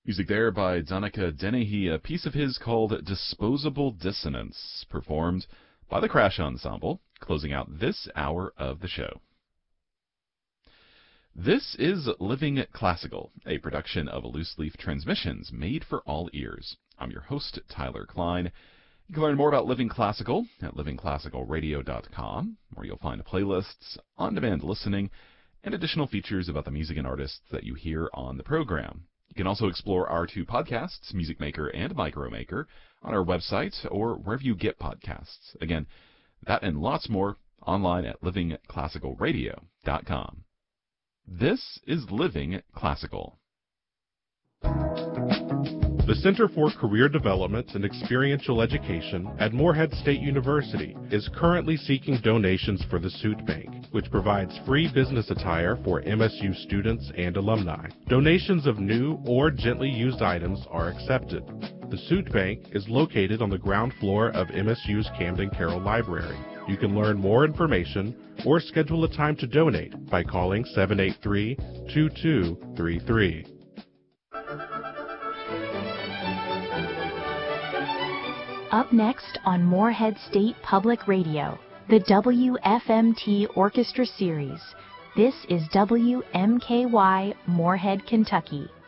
Music there by Danica Dennehy, a piece of his called Disposable Dissonance, performed by the Crash Ensemble, closing out this hour of the show. This is Living Classical, a production of Loose Leaf Transmissions made for all ears. I'm your host, Tyler Klein. You can learn more about Living Classical at livingclassicalradio.com, where you'll find playlists, on-demand listening, and additional features about the music and artists that you hear on the program. You can also explore our two podcasts, Music Maker and Micromaker, on our website or wherever you get podcasts. Again, that and lots more online at livingclassicalradio.com. This is Living Classical. The Center for Career Development and Experiential Education at Morehead State University is currently seeking donations for the Suit Bank, which provides free business attire for MSU students and alumni. Donations of new or gently used items are accepted. The Suit Bank is located on the ground floor of MSU's Camden Carroll Library. You can learn more information or schedule a time to donate by calling 783-2233. Up next on Morehead State Public Radio, the WFMT Orchestra Series. This is WMKY, Morehead, Kentucky.